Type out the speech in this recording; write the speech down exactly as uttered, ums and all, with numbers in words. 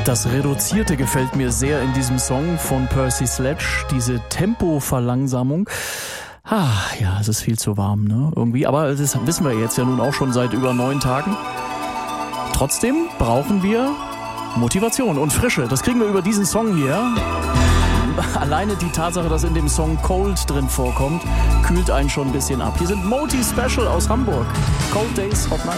Das Reduzierte gefällt mir sehr in diesem Song von Percy Sledge, diese Tempoverlangsamung. Ah, ja, es ist viel zu warm, ne? Irgendwie, aber das wissen wir jetzt ja nun auch schon seit über neun Tagen. Trotzdem brauchen wir Motivation und Frische. Das kriegen wir über diesen Song hier. Alleine die Tatsache, dass in dem Song Cold drin vorkommt, kühlt einen schon ein bisschen ab. Hier sind Moti Special aus Hamburg. Cold Days, Hot Nights.